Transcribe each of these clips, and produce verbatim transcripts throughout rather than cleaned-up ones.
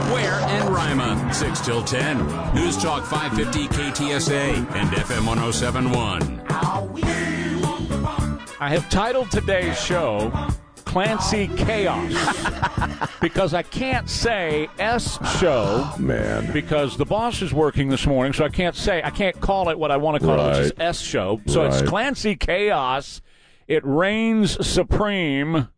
Ware and Rima, six till ten. News Talk five fifty K T S A and F M one oh seven point one. I have titled today's show Clancy Chaos because I can't say S show, man, because the boss is working this morning, so I can't say, I can't call it what I want to call right. it, which is S show. So right. it's Clancy Chaos. It reigns supreme.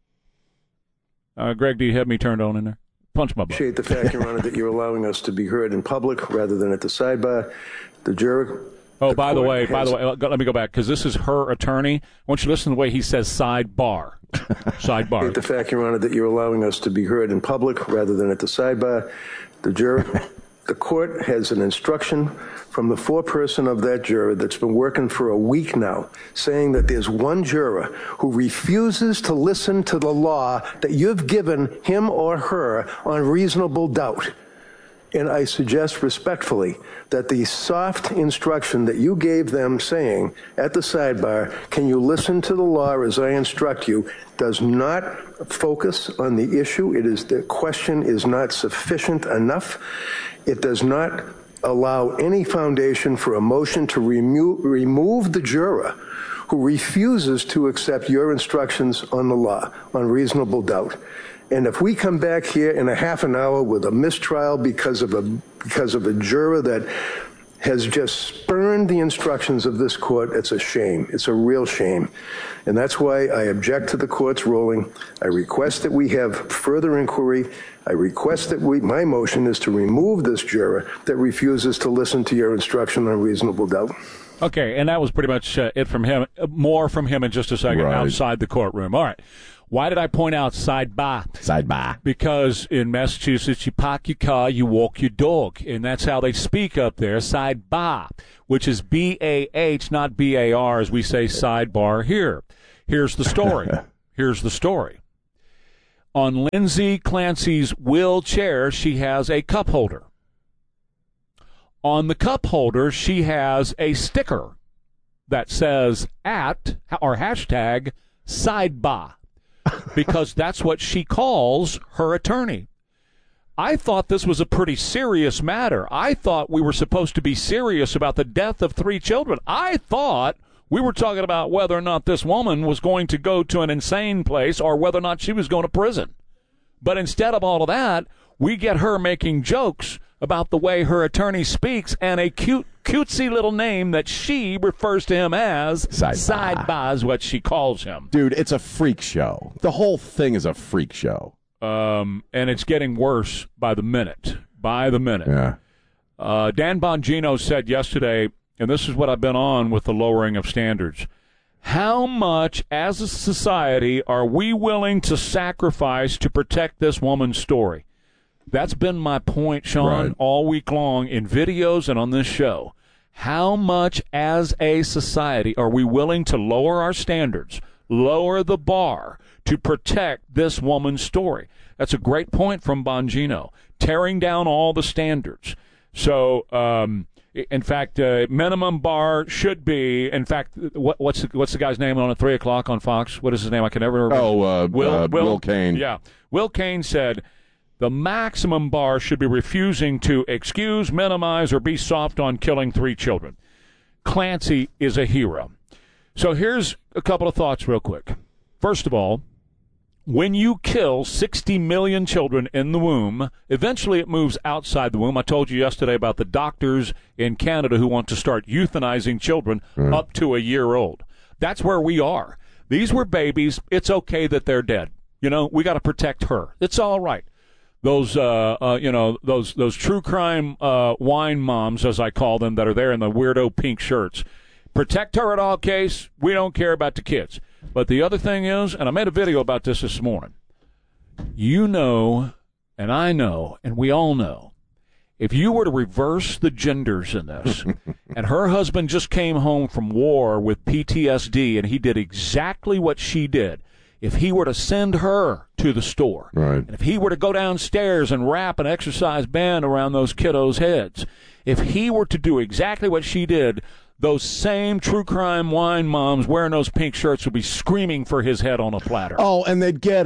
Uh, Greg, do you have me turned on in there? Punch my butt. Appreciate the fact, Your Honor, that you're allowing us to be heard in public rather than at the sidebar. The juror. Oh, the by the way, by the has- way, let me go back, because this is her attorney. I want you to listen to the way he says sidebar. Sidebar. Appreciate the fact, Your Honor, that you're allowing us to be heard in public rather than at the sidebar. The juror. The court has an instruction from the foreperson of that juror that's been working for a week now, saying that there's one juror who refuses to listen to the law that you've given him or her on reasonable doubt. And I suggest respectfully that the soft instruction that you gave them saying at the sidebar, can you listen to the law as I instruct you, does not focus on the issue. It is, the question is not sufficient enough. It does not allow any foundation for a motion to remo- remove the juror who refuses to accept your instructions on the law, on reasonable doubt. And if we come back here in a half an hour with a mistrial because of a because of a juror that has just spurned the instructions of this court, it's a shame. It's a real shame. And that's why I object to the court's ruling. I request that we have further inquiry. I request that we, my motion is to remove this juror that refuses to listen to your instruction on reasonable doubt. Okay, and that was pretty much uh, it from him. More from him in just a second, Right. outside the courtroom. All right. Why did I point out sidebar? Sidebar. Because in Massachusetts, you park your car, you walk your dog, and that's how they speak up there, sidebar, which is B A H, not B A R, as we say sidebar here. Here's the story. Here's the story. On Lindsay Clancy's wheelchair, she has a cup holder. On the cup holder, she has a sticker that says at or hashtag sidebar, because that's what she calls her attorney. I thought this was a pretty serious matter. I thought we were supposed to be serious about the death of three children. I thought we were talking about whether or not this woman was going to go to an insane place or whether or not she was going to prison. But instead of all of that, we get her making jokes about the way her attorney speaks and a cute, cutesy little name that she refers to him as. Sidebar. Sidebar is what she calls him. Dude, it's a freak show. The whole thing is a freak show. Um, and it's getting worse by the minute. By the minute. Yeah. Uh, Dan Bongino said yesterday, and this is what I've been on with the lowering of standards, how much as a society are we willing to sacrifice to protect this woman's story? That's been my point, Sean, Right. all week long in videos and on this show. How much as a society are we willing to lower our standards, lower the bar to protect this woman's story? That's a great point from Bongino, tearing down all the standards. So, um, in fact, uh, minimum bar should be, in fact, what, what's the, what's the guy's name on at three o'clock on Fox? What is his name? I can never remember. Oh, uh, Will, uh, Will, Will Cain. Yeah. Will Cain said, the maximum bar should be refusing to excuse, minimize, or be soft on killing three children. Clancy is a hero. So here's a couple of thoughts real quick. First of all, when you kill sixty million children in the womb, eventually it moves outside the womb. I told you yesterday about the doctors in Canada who want to start euthanizing children mm. up to a year old. That's where we are. These were babies. It's okay that they're dead. You know, we got to protect her. It's all right. Those, uh, uh, you know, those those true crime uh, wine moms, as I call them, that are there in the weirdo pink shirts. Protect her at all case. We don't care about the kids. But the other thing is, and I made a video about this this morning, you know, and I know, and we all know, if you were to reverse the genders in this, and her husband just came home from war with P T S D, and he did exactly what she did, if he were to send her to the store, right. and if he were to go downstairs and wrap an exercise band around those kiddos' heads, if he were to do exactly what she did, those same true crime wine moms wearing those pink shirts would be screaming for his head on a platter. Oh, and they'd get it.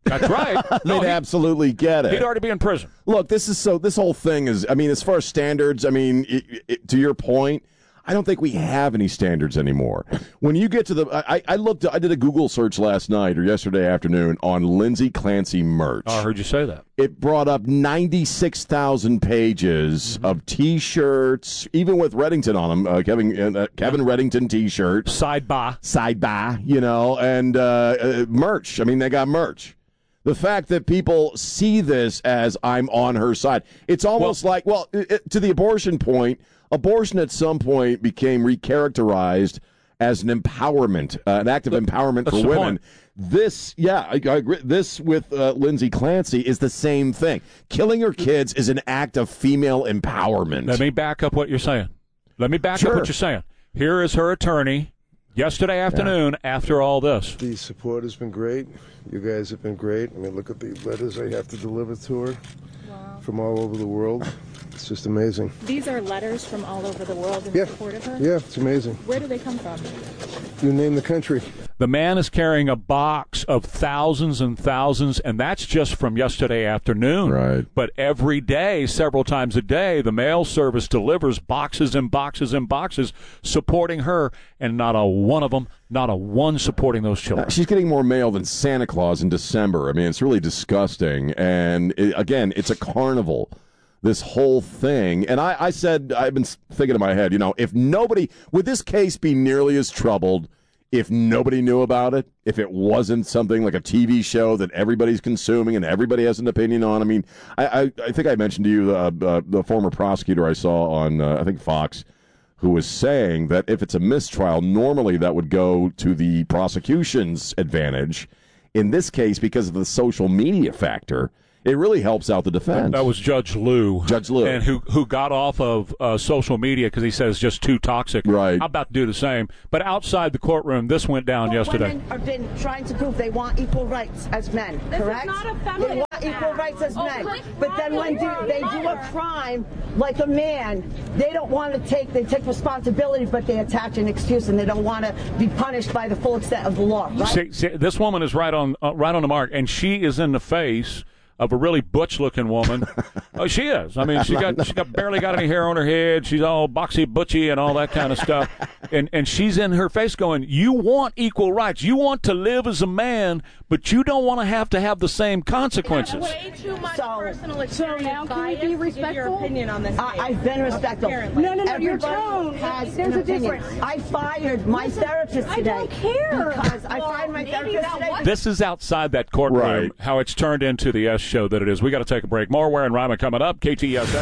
That's right. No, They'd he, absolutely get it. He'd already be in prison. Look, this is so. This whole thing is. I mean, as far as standards, I mean, it, it, to your point, I don't think we have any standards anymore. When you get to the, I, I looked, I did a Google search last night or yesterday afternoon on Lindsay Clancy merch. Oh, I heard you say that. It brought up ninety-six thousand pages mm-hmm. of T-shirts, even with Reddington on them. Uh, Kevin uh, Kevin Reddington T-shirt, side by, side by, you know, and uh, uh, merch. I mean, they got merch. The fact that people see this as I'm on her side, it's almost well, like, well, it, to the abortion point. Abortion at some point became recharacterized as an empowerment, uh, an act of empowerment for women. Point. This, yeah, I, I agree. This with uh, Lindsay Clancy is the same thing. Killing her kids is an act of female empowerment. Let me back up what you're saying. Let me back sure. up what you're saying. Here is her attorney yesterday afternoon yeah. after all this. The support has been great. You guys have been great. I mean, look at the letters I have to deliver to her wow. from all over the world. It's just amazing. These are letters from all over the world in yeah. support of her? Yeah, it's amazing. Where do they come from? You name the country. The man is carrying a box of thousands and thousands, and that's just from yesterday afternoon. Right. But every day, several times a day, the mail service delivers boxes and boxes and boxes supporting her, and not a one of them, not a one supporting those children. She's getting more mail than Santa Claus in December. I mean, it's really disgusting. And, it, again, it's a carnival. This whole thing. And I, I said, I've been thinking in my head, you know, if nobody, would this case be nearly as troubled if nobody knew about it? If it wasn't something like a T V show that everybody's consuming and everybody has an opinion on? I mean, I, I, I think I mentioned to you uh, uh, the former prosecutor I saw on, uh, I think, Fox, who was saying that if it's a mistrial, normally that would go to the prosecution's advantage. In this case, because of the social media factor, it really helps out the defense. That was Judge Liu. Judge Liu. And who who got off of uh, social media because he says just too toxic. Right. I'm about to do the same. But outside the courtroom, this went down well, yesterday. Women have been trying to prove they want equal rights as men, this correct? This is not a feminist They want equal rights as oh, men. But then when do, they do a crime like a man, they don't want to take, they take responsibility, but they attach an excuse and they don't want to be punished by the full extent of the law, right? See, see, this woman is right on, uh, right on the mark, and she is in the face of a really butch-looking woman. Oh, she is. I mean, she got she got barely got any hair on her head. She's all boxy, butchy, and all that kind of stuff. And and she's in her face going, "You want equal rights. You want to live as a man, but you don't want to have to have the same consequences." Way too much So, personal experience. so now, can you be respectful? Your opinion on this? I, I've been respectful. Apparently. No, no, no. Everybody Your tone has there's an a opinion. difference. I fired my therapist today. I don't care because I well, fired my therapist today. This is outside that courtroom, right. How it's turned into the S show that it is. We got to take a break. More Ware and Ryman coming up. K T S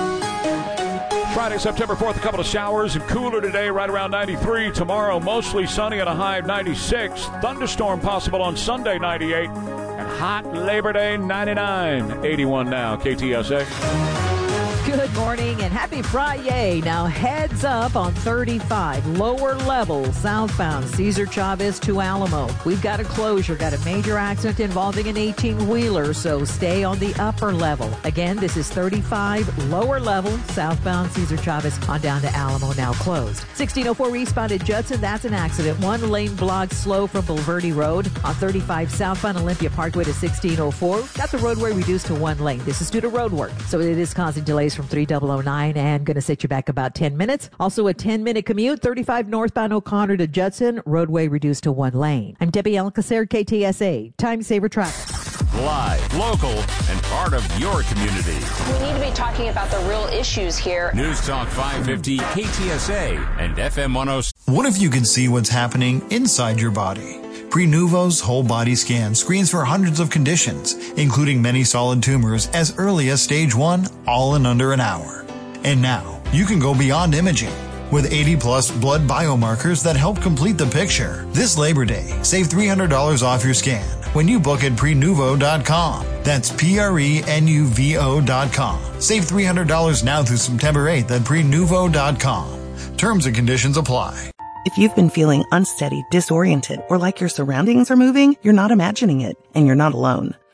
A. Friday, September fourth, a couple of showers and cooler today, right around ninety-three. Tomorrow, mostly sunny and a high of ninety-six. Thunderstorm possible on Sunday, ninety-eight. And hot Labor Day, ninety-nine. eighty-one now. K T S A. Good morning and happy Friday. Now heads up on thirty-five, lower level, southbound Cesar Chavez to Alamo. We've got a closure, got a major accident involving an eighteen-wheeler, so stay on the upper level. Again, this is thirty-five, lower level, southbound Cesar Chavez on down to Alamo, now closed. sixteen oh four eastbound at Judson, that's an accident. One lane blocked slow from Bulverde Road. On thirty-five, southbound Olympia Parkway to sixteen oh four. Got the roadway reduced to one lane. This is due to road work, so it is causing delays from three thousand nine and going to set you back about ten minutes. Also a ten-minute commute, thirty-five northbound O'Connor to Judson, roadway reduced to one lane. I'm Debbie Alcacer, K T S A, Time Saver Traffic. Live, local, and part of your community. We need to be talking about the real issues here. News Talk five fifty, K T S A, and F M one oh seven. What if you could see what's happening inside your body? Prenuvo's whole body scan screens for hundreds of conditions, including many solid tumors as early as stage one, all in under an hour. And now, you can go beyond imaging with eighty plus blood biomarkers that help complete the picture. This Labor Day, save three hundred dollars off your scan when you book at prenuvo dot com. That's P R E N U V O dot com. Save three hundred dollars now through September eighth at prenuvo dot com. Terms and conditions apply. If you've been feeling unsteady, disoriented, or like your surroundings are moving, you're not imagining it, and you're not alone.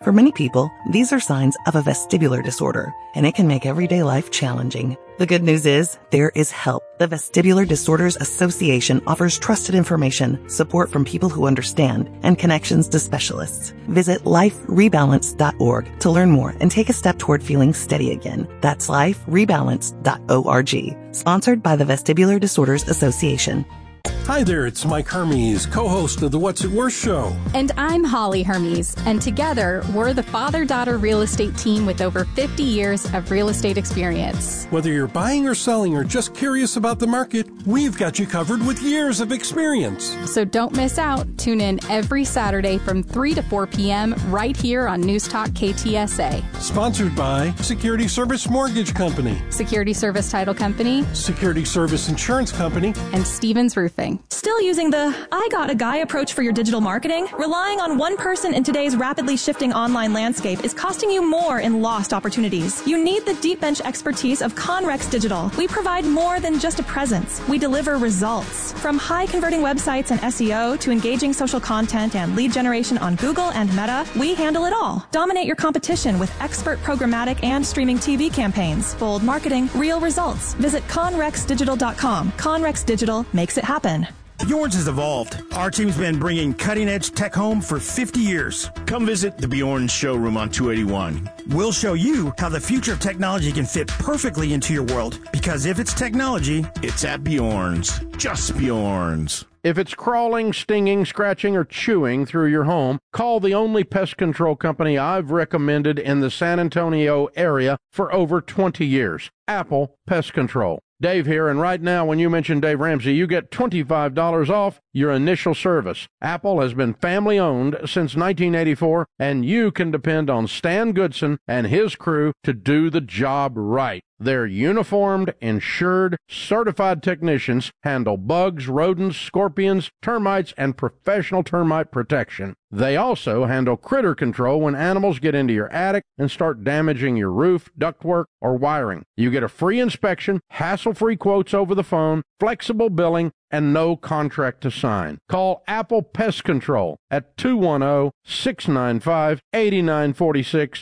For many people, these are signs of a vestibular disorder, and it can make everyday life challenging. The good news is there is help. The Vestibular Disorders Association offers trusted information, support from people who understand, and connections to specialists. Visit life rebalance dot org to learn more and take a step toward feeling steady again. That's life rebalance dot org. Sponsored by the Vestibular Disorders Association. Hi there, it's Mike Hermes, co-host of the What's It Worth show. And I'm Holly Hermes, and together we're the father-daughter real estate team with over fifty years of real estate experience. Whether you're buying or selling or just curious about the market, we've got you covered with years of experience. So don't miss out. Tune in every Saturday from three to four p.m. right here on News Talk K T S A. Sponsored by Security Service Mortgage Company, Security Service Title Company, Security Service Insurance Company, and Stevens Roofing. Still using the I got a guy approach for your digital marketing? Relying on one person in today's rapidly shifting online landscape is costing you more in lost opportunities. You need the deep bench expertise of Conrex Digital. We provide more than just a presence. We deliver results. From high converting websites and S E O to engaging social content and lead generation on Google and Meta, we handle it all. Dominate your competition with expert programmatic and streaming T V campaigns. Bold marketing, real results. Visit conrex digital dot com. Conrex Digital makes it happen. Bjorn's has evolved. Our team's been bringing cutting-edge tech home for fifty years. Come visit the Bjorn's showroom on two eighty-one. We'll show you how the future of technology can fit perfectly into your world. Because if it's technology, it's at Bjorn's. Just Bjorn's. If it's crawling, stinging, scratching, or chewing through your home, call the only pest control company I've recommended in the San Antonio area for over twenty years, Apple Pest Control. Dave here, and right now when you mention Dave Ramsey, you get twenty-five dollars off your initial service. Apple has been family-owned since nineteen eighty-four, and you can depend on Stan Goodson and his crew to do the job right. Their uniformed, insured, certified technicians handle bugs, rodents, scorpions, termites, and professional termite protection. They also handle critter control when animals get into your attic and start damaging your roof, ductwork, or wiring. You get a free inspection, hassle-free quotes over the phone, flexible billing, and no contract to sign. Call Apple Pest Control at two one zero, six nine five, eight nine four six